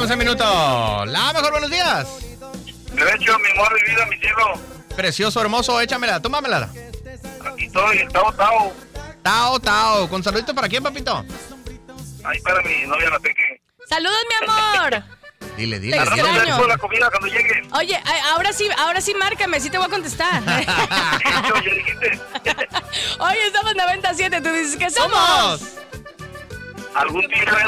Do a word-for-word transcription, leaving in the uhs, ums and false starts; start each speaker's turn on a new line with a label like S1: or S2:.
S1: doce minutos. La mejor, buenos días.
S2: Derecho, mi amor, mi vida, mi cielo.
S1: Precioso, hermoso, échamela, tómamela.
S2: Aquí estoy, Tao, Tao.
S1: Tao, Tao. ¿Con saludito para quién, papito?
S2: Ay, para mi novia, la Peque.
S3: ¡Saludos, mi amor!
S1: Dile, dile.
S3: Te
S1: dile.
S3: extraño.
S2: Te la comida cuando llegue.
S3: Oye, ay, ahora sí, ahora sí márcame, sí te voy a contestar.
S2: Ya dijiste.
S3: Oye, estamos noventa y siete, tú dices que somos.
S1: ¡Somos!
S2: Algún día